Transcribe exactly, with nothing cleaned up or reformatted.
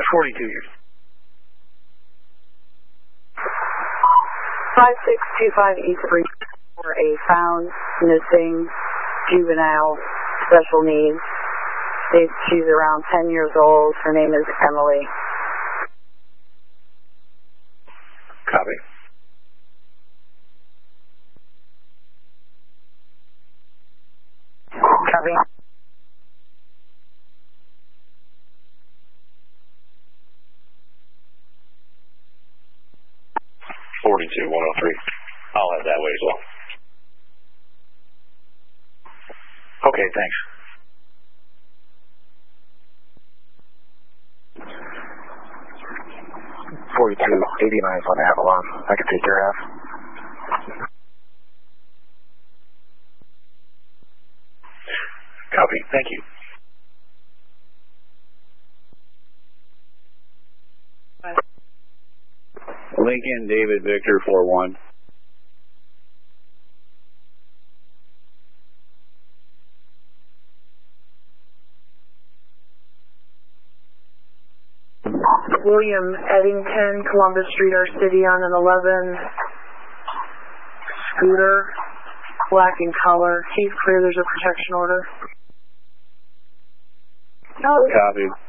forty-two years. five six two five East Three for a found missing juvenile special needs. States she's around ten years old. Her name is Emily. Copy. Copy. forty-two one oh three. I'll head that way as well. Okay, thanks. forty-two eighty-nine on Avalon. I can take your half. Copy, thank you. Lincoln, David, Victor, four one. William Eddington, Columbus Street, our city, on an eleven scooter, black in color. He's clear. There's a protection order. Copy.